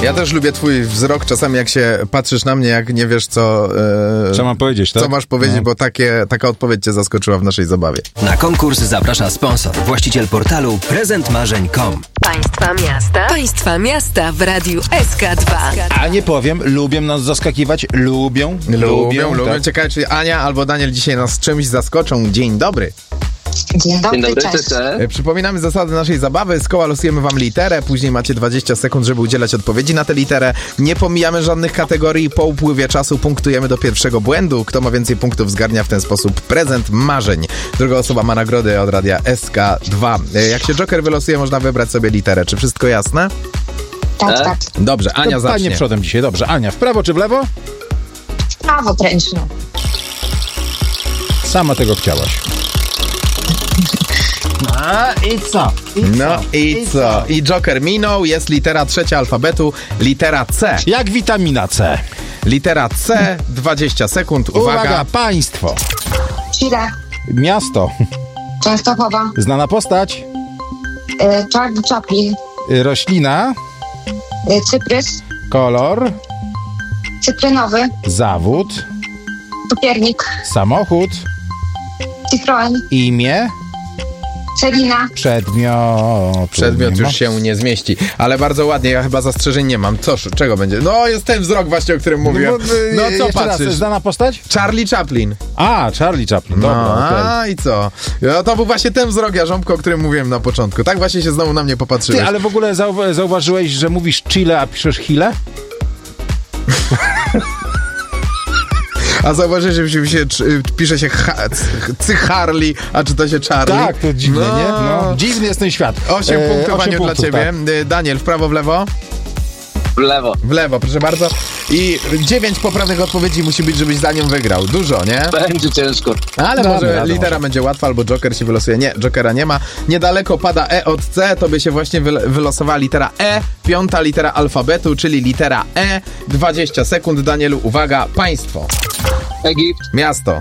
Ja też lubię twój wzrok, czasami jak się patrzysz na mnie, jak nie wiesz co... Co mam powiedzieć, tak? Co masz powiedzieć, bo taka odpowiedź cię zaskoczyła w naszej zabawie. Na konkurs zaprasza sponsor, właściciel portalu prezentmarzeń.com. Państwa miasta w Radiu SK2. A nie powiem, lubią nas zaskakiwać, lubią. Tak. Ciekawe, czy Ania albo Daniel dzisiaj nas czymś zaskoczą. Dzień dobry. Dzień dobry, cześć. Przypominamy zasady naszej zabawy. Z koła losujemy wam literę, później macie 20 sekund, żeby udzielać odpowiedzi na tę literę. Nie pomijamy żadnych kategorii. Po upływie czasu punktujemy do pierwszego błędu. Kto ma więcej punktów, zgarnia w ten sposób prezent marzeń. Druga osoba ma nagrody od radia SK2. Jak się Joker wylosuje, można wybrać sobie literę. Czy wszystko jasne? Tak. Dobrze, Ania zacznie. Panie przodem dzisiaj, dobrze. Ania, w prawo czy w lewo? Prawo ręczne. Sama tego chciałaś. I co? I co? I Joker minął, jest litera trzecia alfabetu, litera C. Jak witamina C. Litera C, 20 sekund, Uwaga, państwo. Chile. Miasto. Częstochowa. Znana postać. Charlie Chaplin. Roślina. Cyprys. Kolor. Cytrynowy. Zawód. Cukiernik. Samochód. Citroen. Imię. Celina. Przedmiot już się nie zmieści, ale bardzo ładnie, ja chyba zastrzeżeń nie mam. Czego będzie? No jest ten wzrok właśnie, o którym mówiłem. No co patrzysz? Znana postać? Charlie Chaplin. Charlie Chaplin, dobra. Okay. I co? No, to był właśnie ten wzrok, Jarząbko, o którym mówiłem na początku. Tak właśnie się znowu na mnie popatrzyłeś. Ty, ale w ogóle zauważyłeś, że mówisz Chile, a piszesz Chile? A zauważysz, że pisze się Harley, a czyta się Charlie. Tak, to dziwne, nie? No, dziwny jest ten świat. 8 punktów dla ciebie. Tak. Daniel, w prawo, w lewo? W lewo. W lewo, proszę bardzo. I 9 poprawnych odpowiedzi musi być, żebyś za nią wygrał. Dużo, nie? Będzie ciężko. Ale może litera będzie łatwa, albo Joker się wylosuje. Nie, Jokera nie ma. Niedaleko pada E od C, to by się właśnie wylosowała litera E, piąta litera alfabetu, czyli litera E. 20 sekund, Danielu, uwaga, państwo. Egipt. Miasto.